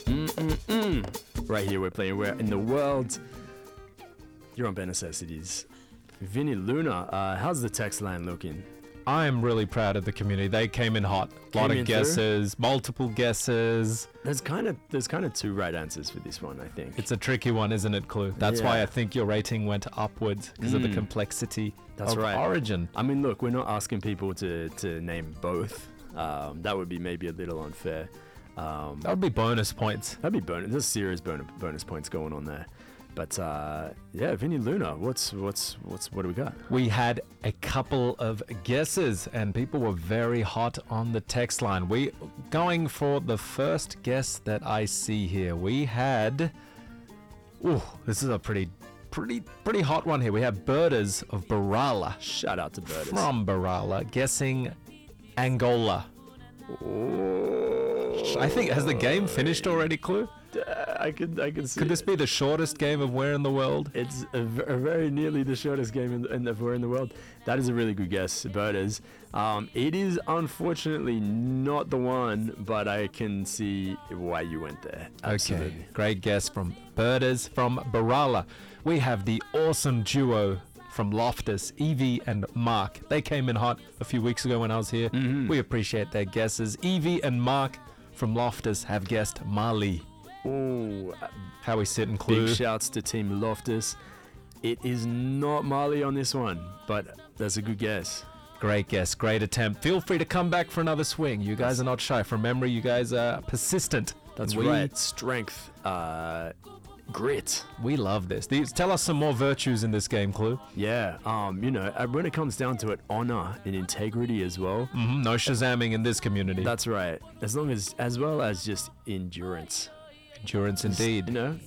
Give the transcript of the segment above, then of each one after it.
Right here, we're playing Where in the World. You're on Bare Necessities. Vinny Luna, how's the text line looking? I am really proud of the community. They came in hot. A lot of guesses, multiple guesses. There's kind of two right answers for this one, I think. It's a tricky one, isn't it, Clue? That's why I think your rating went upwards, because of the complexity of origin. I mean, look, we're not asking people to name both. That would be maybe a little unfair. That would be bonus points. That'd be bonus. There's serious bonus points going on there. But yeah, Vinny Luna, what do we got? We had a couple of guesses, and people were very hot on the text line. We going for the first guess that I see here. We had, this is a pretty hot one here. We have Birders of Barala. Shout out to Birders from Barala, guessing Angola. I think, has the game finished already, Clue? I can see. Could this be the shortest game of Where in the World? It's a very nearly the shortest game of Where in the World. That is a really good guess, Birders. It is unfortunately not the one, but I can see why you went there. Absolutely. Okay, great guess from Birders from Barala. We have the awesome duo from Loftus, Evie and Mark. They came in hot a few weeks ago when I was here. We appreciate their guesses. Evie and Mark from Loftus have guessed Mali. Oh, how we sit in Clue. Big shouts to Team Loftus. It is not Mali on this one, but that's a good guess. Great guess, great attempt. Feel free to come back for another swing. You guys are not shy. From memory, you guys are persistent. That's right. Strength, grit. We love this. Tell us some more virtues in this game, Clue. Yeah, when it comes down to it, honor and integrity as well. No shazamming in this community. That's right. As well as just endurance. Endurance indeed.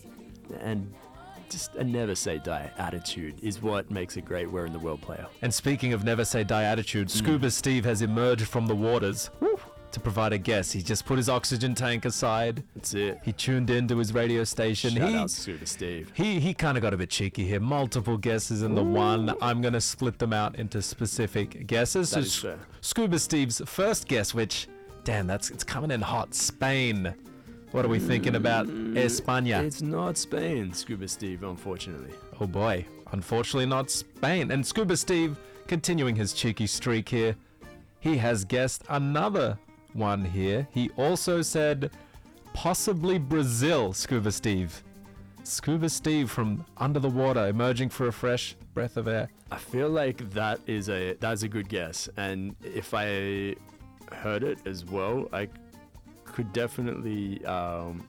And just a never say die attitude is what makes a great Where in the World player. And speaking of never say die attitude, Scuba Steve has emerged from the waters to provide a guess. He just put his oxygen tank aside. That's it. He tuned into his radio station. Shout out Scuba Steve. He kind of got a bit cheeky here. Multiple guesses in the one. I'm going to split them out into specific guesses. That is fair. Scuba Steve's first guess, which, damn, it's coming in hot. Spain. What are we thinking about España? It's not Spain, Scuba Steve, unfortunately. Oh boy, unfortunately not Spain. And Scuba Steve, continuing his cheeky streak here, he has guessed another one here. He also said possibly Brazil, Scuba Steve. Scuba Steve from under the water, emerging for a fresh breath of air. I feel like that's a good guess. And if I heard it as well, I could definitely, on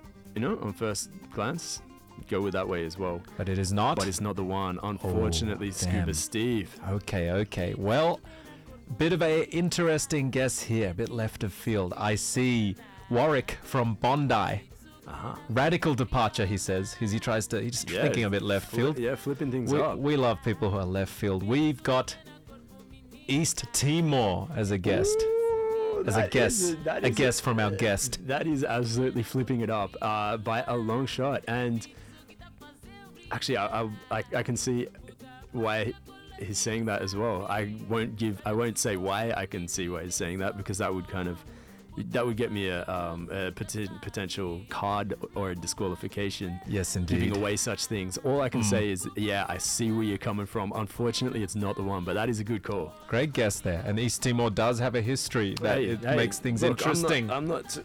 first glance, go with that way as well. But it is not. But it's not the one, unfortunately, Scuba Steve. Okay. Well, bit of a interesting guess here, a bit left of field. I see Warwick from Bondi. Radical departure, he says. He's just thinking a bit left field. Yeah, flipping things up. We love people who are left field. We've got East Timor as a guest. A guess from our guest. That is absolutely flipping it up by a long shot. And actually, I can see why he's saying that as well. I won't say why I can see why he's saying that, because that would get me a potential card or a disqualification. Yes, indeed. Giving away such things. All I can say is, I see where you're coming from. Unfortunately, it's not the one, but that is a good call. Great guess there. And East Timor does have a history that makes things interesting. I'm not.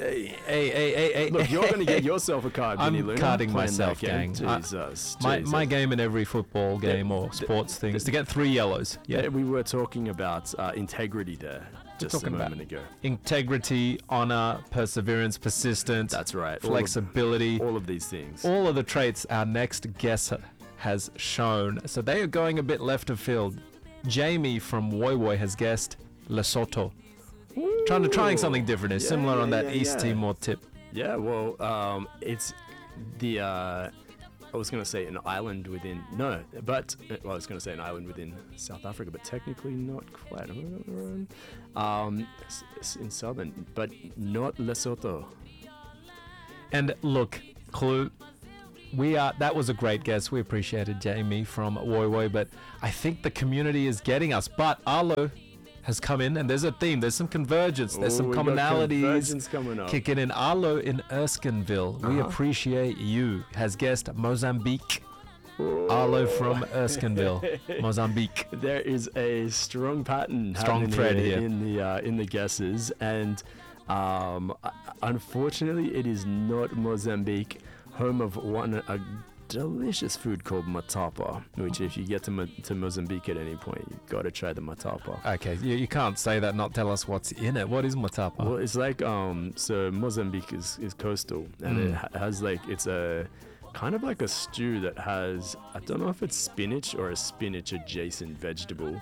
Hey. Look, you're going to get yourself a card, Vinny Luna. I'm carding myself, gang. Jesus. My game in every football game or sports thing is to get 3 yellows. Yeah, we were talking about integrity there. Just a moment ago. Integrity, honor, perseverance, persistence. That's right. Flexibility. All of these things. All of the traits our next guesser has shown. So they are going a bit left of field. Jamie from Woy Woy has guessed Lesotho. Trying something different. It's similar on that East Timor tip. Yeah, well, it's the... I was going to say an island within... No, but... Well, I was going to say an island within South Africa, but technically not quite. In southern, but not Lesotho. And look, Clue, that was a great guess. We appreciated Jamie from Woy Woy, but I think the community is getting us. But Arlo, has come in, and there's a theme. There's some convergence. There's some we got commonalities. convergence coming up. Kicking in. Arlo in Erskineville. We appreciate you. Has guessed Mozambique. Arlo from Erskineville, Mozambique. There is a strong pattern, Strong happening thread here. in the guesses, and unfortunately, it is not Mozambique, home of a delicious food called matapa, which if you get to Mozambique at any point, you've got to try the matapa. Okay, you can't say that, not tell us what's in it. What is matapa? Well, it's like so Mozambique is coastal, and it has like it's a kind of like a stew that has, I don't know if it's spinach or a spinach adjacent vegetable.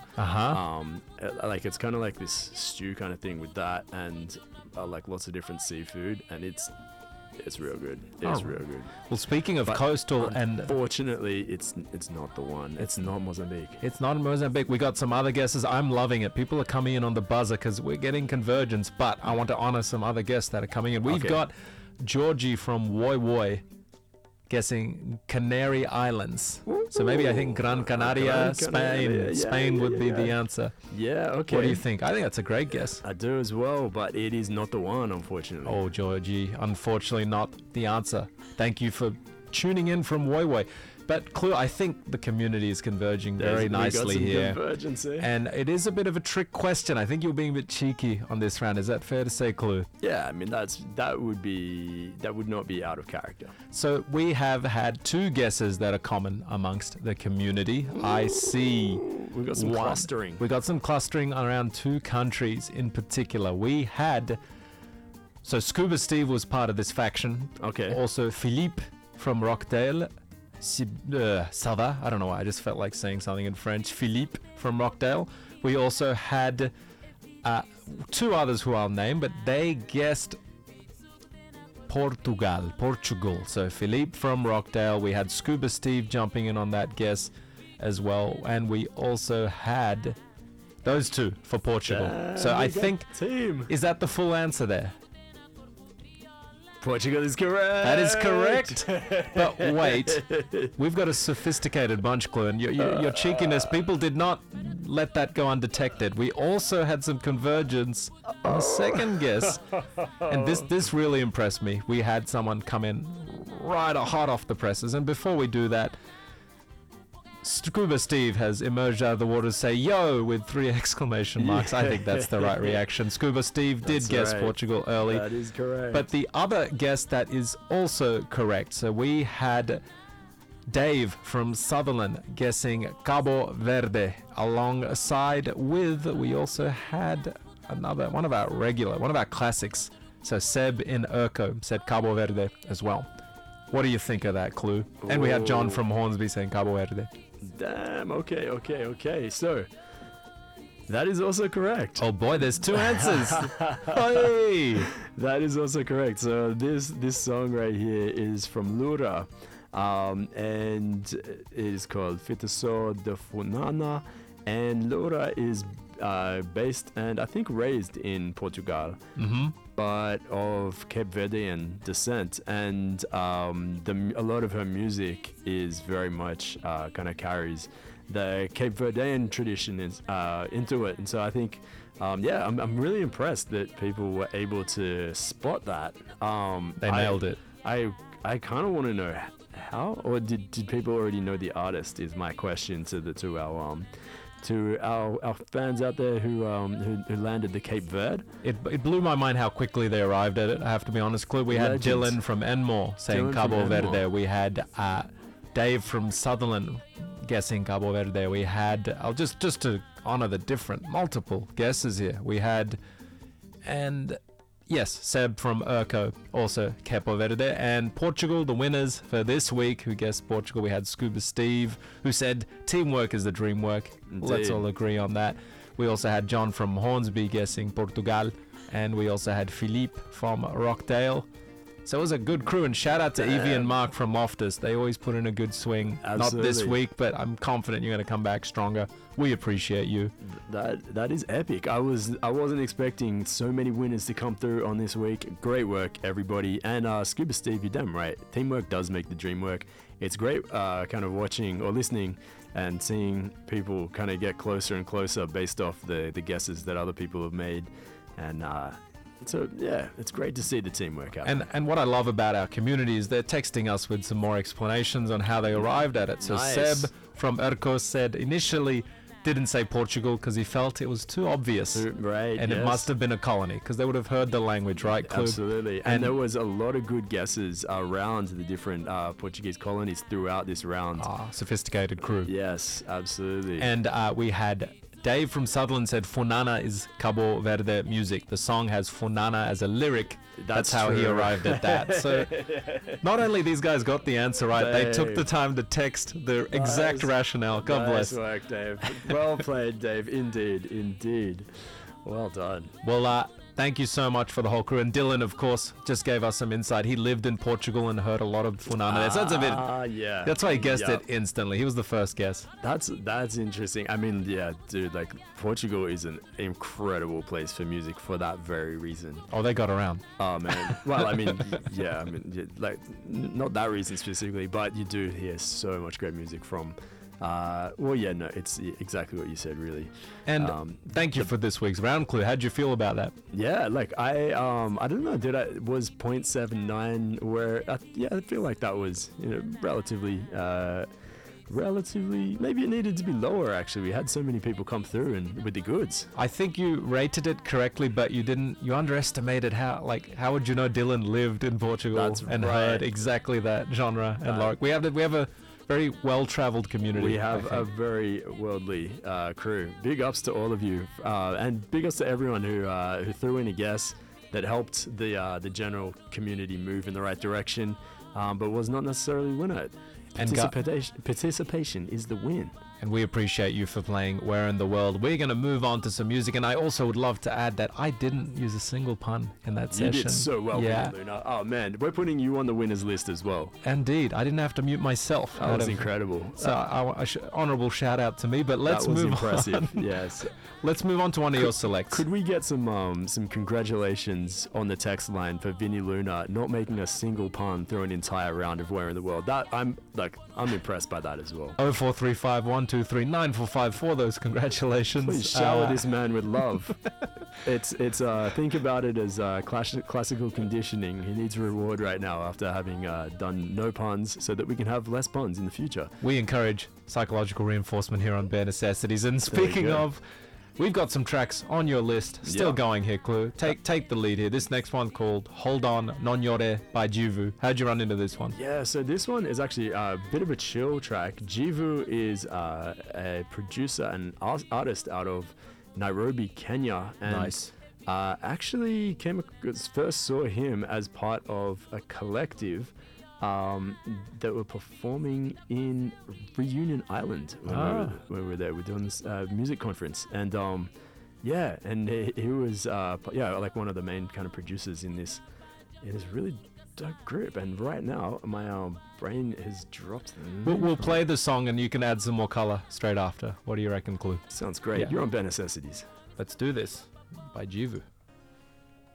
Like it's kind of like this stew kind of thing with that, and like lots of different seafood, and it's real good. It's real good. Well, speaking of But coastal, and unfortunately, it's not the one. It's not Mozambique. it's not in Mozambique. We got some other guesses. I'm loving it. People are coming in on the buzzer because we're getting convergence, but I want to honor some other guests that are coming in. We've Okay. got Georgie from Woy Woy guessing Canary Islands. So maybe I think Gran Canaria, Gran Spain. Canaria, yeah, Spain would be yeah. the answer. Yeah, okay. What do you think? I think that's a great guess. I do as well, but it is not the one, unfortunately. Oh, Georgie, unfortunately not the answer. Thank you for tuning in from Woy Woy. But Clue, I think the community is converging very We got nicely some here. convergence here. And it is a bit of a trick question. I think you're being a bit cheeky on this round. Is that fair to say, Clue? Yeah, I mean that would not be out of character. So we have had two guesses that are common amongst the community. I see We've got some one. clustering. We got some clustering around two countries in particular. We had, so Scuba Steve was part of this faction. Okay. Also Philippe from Rockdale. Ça va? I don't know why. I just felt like saying something in French. Philippe from Rockdale. We also had two others who I'll name, but they guessed Portugal. So Philippe from Rockdale. We had Scuba Steve jumping in on that guess as well, and we also had those two for Portugal. So I think, team is that the full answer there? Portugal is correct. That is correct. But wait, we've got a sophisticated bunch, Clue, and your cheekiness, people did not let that go undetected. We also had some convergence on the second guess, and this really impressed me. We had someone come in right hot off the presses, and before we do that, Scuba Steve has emerged out of the water to say "yo" with 3 exclamation marks. I think that's the right reaction. Scuba Steve did That's guess right. Portugal early. That is correct. But the other guess that is also correct. So we had Dave from Sutherland guessing Cabo Verde, alongside with, we also had one of our classics. So Seb in Urco said Cabo Verde as well. What do you think of that, Clue? And we had John Ooh. from Hornsby saying Cabo Verde. Damn. Okay. So that is also correct. Oh boy, there's 2 answers. Hey! That is also correct. So this song right here is from Lura, and it is called Fitação de Funana, and Lura is based and I think raised in Portugal, but of Cape Verdean descent, and a lot of her music is very much kind of carries the Cape Verdean tradition into it, and so I think I'm really impressed that people were able to spot that. They nailed it. I kind of want to know how, or did people already know the artist? Is my question to our fans out there who landed the Cape Verde. It blew my mind how quickly they arrived at it. I have to be honest, Clue. We had Legends. Dylan from Enmore saying Dylan Cabo from Verde. Enmore. We had Dave from Sutherland guessing Cabo Verde. We had, I'll just to honor the different multiple guesses here. We had, and yes, Seb from Urco, also Capo Verde, and Portugal, the winners for this week, who guessed Portugal. We had Scuba Steve, who said teamwork is the dream work. Let's Indeed. all agree on that. We also had John from Hornsby guessing Portugal, and we also had Philippe from Rockdale. So it was a good crew, and shout out to Evie and Mark from Loftus. They always put in a good swing. Not this Absolutely. week, but I'm confident you're going to come back stronger. We appreciate you. That is epic. I wasn't expecting so many winners to come through on this week. Great work, everybody. And Scuba Steve, you're damn right. Teamwork does make the dream work. It's great kind of watching or listening and seeing people kind of get closer and closer based off the guesses that other people have made. And so, yeah, it's great to see the teamwork out. And what I love about our community is they're texting us with some more explanations on how they arrived at it. So Nice. Seb from Ercos said initially didn't say Portugal because he felt it was too obvious. Right, And it yes. must have been a colony because they would have heard the language, right, Clue? Absolutely. And- And there was a lot of good guesses around the different Portuguese colonies throughout this round. Sophisticated crew. Yes, absolutely. And we had Dave from Sutherland said Funana is Cabo Verde music. The song has Funana as a lyric. That's how he true. arrived at that. So not only these guys got the answer right, they took the Dave. time to text the exact Nice. rationale. God Nice bless. work, Dave. Well played, Dave. Indeed. Well done. Well, thank you so much for the whole crew. And Dylan, of course, just gave us some insight. He lived in Portugal and heard a lot of Funana there. So that's a bit. Yeah. That's why he guessed Yep. it instantly. He was the first guess. That's interesting. I mean, yeah, dude, like Portugal is an incredible place for music for that very reason. Oh, they got around. Oh man. Well, I mean, yeah, like not that reason specifically, but you do hear so much great music from. Well, yeah, no, it's exactly what you said, really. And thank you for this week's round clue. How'd you feel about that? Yeah, like I don't know, was 0.79 where I feel like that was relatively maybe it needed to be lower. Actually, we had so many people come through and with the goods. I think you rated it correctly, but you underestimated how would you know Dylan lived in Portugal That's and right. heard exactly that genre and lyric. We have a very well-traveled community. We have I a think. very worldly crew. Big ups to all of you, and big ups to everyone who threw in a guess that helped the general community move in the right direction, but was not necessarily winner. And Participation is the win. And we appreciate you for playing Where in the World. We're going to move on to some music, and I also would love to add that I didn't use a single pun in that You session. did so well, Yeah, Luna. Oh man, we're putting you on the winners list as well. indeed. I didn't have to mute myself. That was incredible. So honorable shout out to me, but let's that was move impressive. on. Yes. Let's move on to one of your selects. Could we get some congratulations on the text line for Vinny Luna not making a single pun through an entire round of Where in the World? That I'm impressed by that as well. 0435123945 those congratulations. Please shower this man with love. It's think about it as classical conditioning. He needs a reward right now after having done no puns, so that we can have less puns in the future. We encourage psychological reinforcement here on Bare Necessities. And you speaking go. of, we've got some tracks on your list. Still Yeah. going here, Clue. Take the lead here. This next one called Hold On Non Llore by Jivu. How'd you run into this one? Yeah, so this one is actually a bit of a chill track. Jivu is a producer and artist out of Nairobi, Kenya. And Nice. Actually first saw him as part of a collective that were performing in Reunion Island when we were there. We're doing this music conference. And yeah, and he was like one of the main kind of producers in this really dope group. And right now my brain has dropped. We'll play the song and you can add some more color straight after. What do you reckon, Clue? Sounds great. Yeah. You're on Bare Necessities. Let's do this by Jivu.